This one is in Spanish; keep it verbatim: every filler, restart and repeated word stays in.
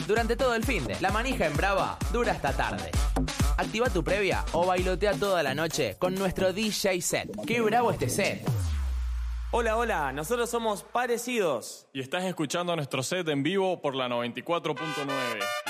durante todo el finde. La manija en Brava dura hasta tarde. Activa tu previa o bailotea toda la noche con nuestro D J set. ¡Qué bravo este set! Hola, hola, nosotros somos Parecidos. Y estás escuchando nuestro set en vivo por la noventa y cuatro punto nueve.